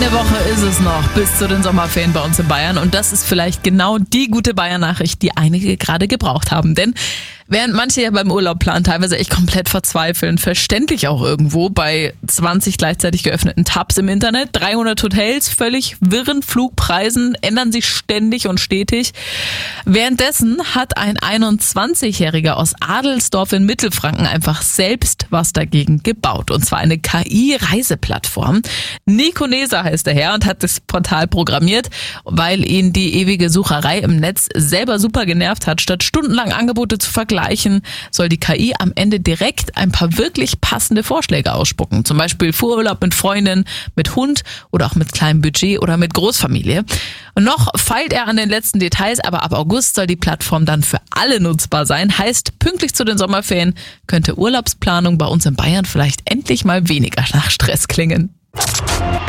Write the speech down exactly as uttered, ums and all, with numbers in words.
Eine Woche ist es noch bis zu den Sommerferien bei uns in Bayern und das ist vielleicht genau die gute Bayern-Nachricht, die einige gerade gebraucht haben. Denn während manche ja beim Urlaub planen teilweise echt komplett verzweifeln, verständlich auch irgendwo bei zwanzig gleichzeitig geöffneten Tabs im Internet, dreihundert Hotels, völlig wirren Flugpreisen, ändern sich ständig und stetig. Währenddessen hat ein einundzwanzigjähriger aus Adelsdorf in Mittelfranken einfach selbst was dagegen gebaut. Und zwar eine K I-Reiseplattform. Nico Neser heißt der Herr und hat das Portal programmiert, weil ihn die ewige Sucherei im Netz selber super genervt hat. Statt stundenlang Angebote zu vergleichen, soll die K I am Ende direkt ein paar wirklich passende Vorschläge ausspucken. Zum Beispiel Urlaub mit Freundin, mit Hund oder auch mit kleinem Budget oder mit Großfamilie. Und noch feilt er an den letzten Details, aber ab August soll die Plattform dann für alle nutzbar sein. Heißt, pünktlich zu den Sommerferien könnte Urlaubsplanung bei uns in Bayern vielleicht endlich mal weniger nach Stress klingen.